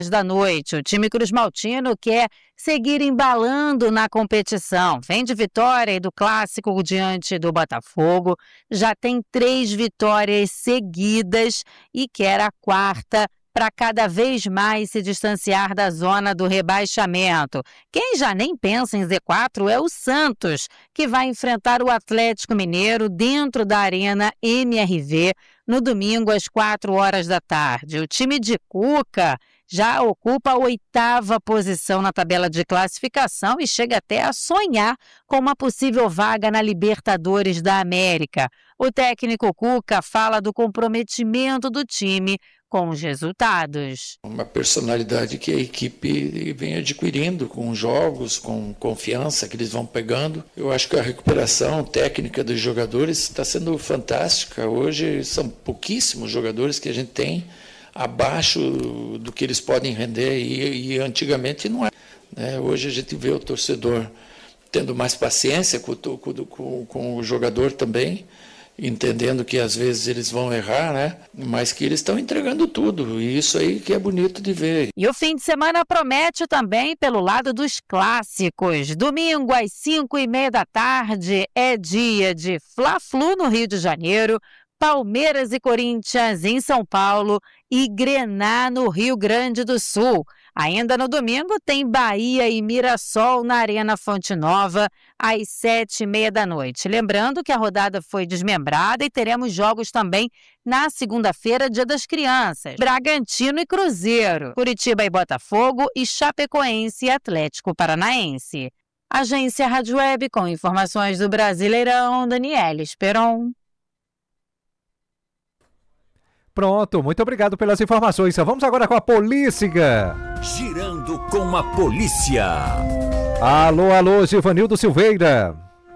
da noite. O time cruzmaltino quer seguir embalando na competição. Vem de vitória e do clássico diante do Botafogo. Já tem 3 vitórias seguidas e quer a 4ª para cada vez mais se distanciar da zona do rebaixamento. Quem já nem pensa em Z4 é o Santos, que vai enfrentar o Atlético Mineiro dentro da Arena MRV no domingo às 16h. O time de Cuca já ocupa a 8ª posição na tabela de classificação e chega até a sonhar com uma possível vaga na Libertadores da América. O técnico Cuca fala do comprometimento do time com os resultados. Uma personalidade que a equipe vem adquirindo com jogos, com confiança que eles vão pegando. Eu acho que a recuperação técnica dos jogadores está sendo fantástica. Hoje são pouquíssimos jogadores que a gente tem abaixo do que eles podem render e antigamente não é. Hoje a gente vê o torcedor tendo mais paciência com o jogador também, entendendo que às vezes eles vão errar, né? Mas que eles estão entregando tudo, e isso aí que é bonito de ver. E o fim de semana promete também pelo lado dos clássicos. Domingo às 5h30 é dia de Fla-Flu no Rio de Janeiro, Palmeiras e Corinthians em São Paulo e Grená no Rio Grande do Sul. Ainda no domingo tem Bahia e Mirassol na Arena Fonte Nova às 7h30. Lembrando que a rodada foi desmembrada e teremos jogos também na segunda-feira, Dia das Crianças. Bragantino e Cruzeiro, Curitiba e Botafogo e Chapecoense e Atlético Paranaense. Agência Rádio Web com informações do Brasileirão, Daniela Esperon. Pronto, muito obrigado pelas informações. Vamos agora com a polícia. Girando com a polícia. Alô, Givanildo Silveira.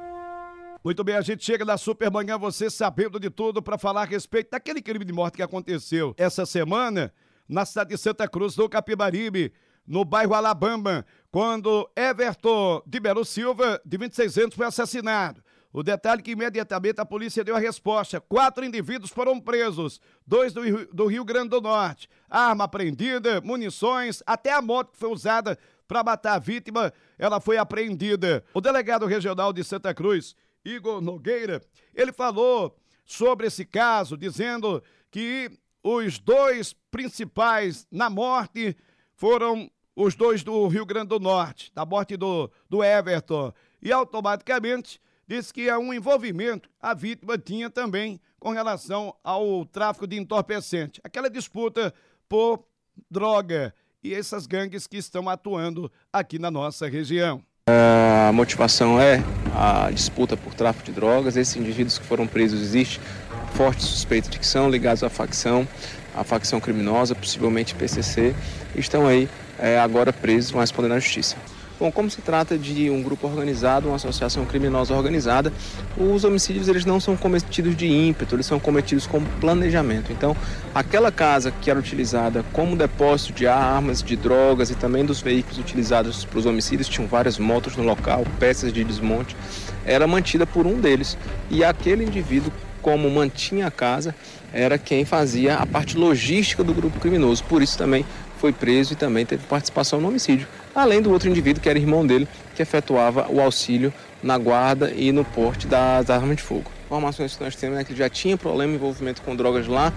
Muito bem, a gente chega na Supermanhã, você sabendo de tudo, para falar a respeito daquele crime de morte que aconteceu essa semana na cidade de Santa Cruz do Capibaribe, no bairro Alabama, quando Everton de Melo Silva, de 26 anos, foi assassinado. O detalhe é que imediatamente a polícia deu a resposta. 4 indivíduos foram presos, 2 do Rio Grande do Norte. Arma apreendida, munições, até a moto que foi usada para matar a vítima, ela foi apreendida. O delegado regional de Santa Cruz, Igor Nogueira, ele falou sobre esse caso, dizendo que os 2 principais na morte foram os 2 do Rio Grande do Norte, da morte do Everton. E automaticamente disse que é um envolvimento a vítima tinha também com relação ao tráfico de entorpecente, aquela disputa por droga e essas gangues que estão atuando aqui na nossa região. A motivação é a disputa por tráfico de drogas. Esses indivíduos que foram presos, existe forte suspeita de que são ligados à facção criminosa, possivelmente PCC, estão aí agora presos, vão responder na justiça. Bom, como se trata de um grupo organizado, uma associação criminosa organizada, os homicídios eles não são cometidos de ímpeto, eles são cometidos com planejamento. Então, aquela casa que era utilizada como depósito de armas, de drogas e também dos veículos utilizados para os homicídios, tinham várias motos no local, peças de desmonte, era mantida por um deles. E aquele indivíduo, como mantinha a casa, era quem fazia a parte logística do grupo criminoso. Por isso também foi preso e também teve participação no homicídio. Além do outro indivíduo, que era irmão dele, que efetuava o auxílio na guarda e no porte das armas de fogo. Informações que nós temos é que ele já tinha problema de envolvimento com drogas lá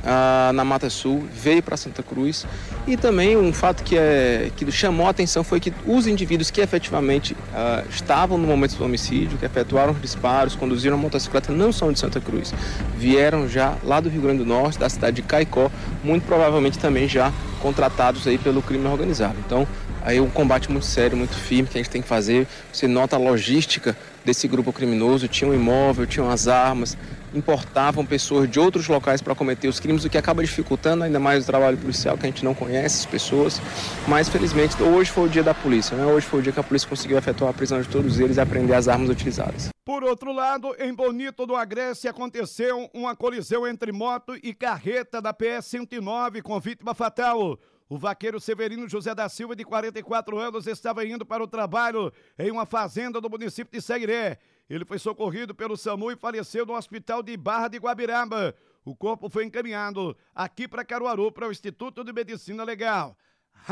na Mata Sul, veio para Santa Cruz. E também um fato que chamou a atenção foi que os indivíduos que efetivamente estavam no momento do homicídio, que efetuaram os disparos, conduziram a motocicleta, não são de Santa Cruz. Vieram já lá do Rio Grande do Norte, da cidade de Caicó, muito provavelmente também já contratados aí pelo crime organizado. Então, aí um combate muito sério, muito firme que a gente tem que fazer. Você nota a logística desse grupo criminoso, tinha um imóvel, tinham as armas, importavam pessoas de outros locais para cometer os crimes, o que acaba dificultando ainda mais o trabalho policial, que a gente não conhece as pessoas. Mas, felizmente, hoje foi o dia da polícia, né? Hoje foi o dia que a polícia conseguiu efetuar a prisão de todos eles e apreender as armas utilizadas. Por outro lado, em Bonito do Agreste aconteceu uma colisão entre moto e carreta da PS-109 com vítima fatal. O vaqueiro Severino José da Silva, de 44 anos, estava indo para o trabalho em uma fazenda do município de Seguiré. Ele foi socorrido pelo SAMU e faleceu no hospital de Barra de Guabiraba. O corpo foi encaminhado aqui para Caruaru, para o Instituto de Medicina Legal.